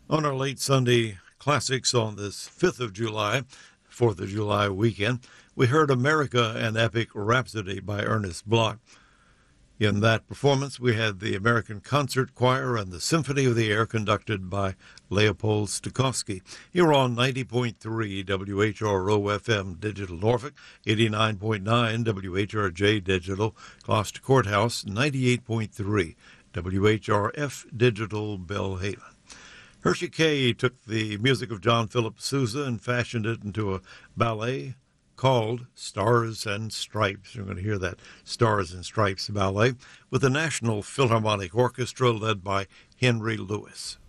On our late Sunday classics on this 5th of July, 4th of July weekend, we heard America, an Epic Rhapsody by Ernest Bloch. In that performance, we had the American Concert Choir and the Symphony of the Air conducted by Leopold Stokowski. Here on 90.3 WHRO-FM Digital Norfolk, 89.9 WHRJ Digital Gloucester Courthouse, 98.3 WHRF Digital Belhaven. Hershey Kay took the music of John Philip Sousa and fashioned it into a ballet called Stars and Stripes. You're going to hear that Stars and Stripes ballet with the National Philharmonic Orchestra led by Henry Lewis.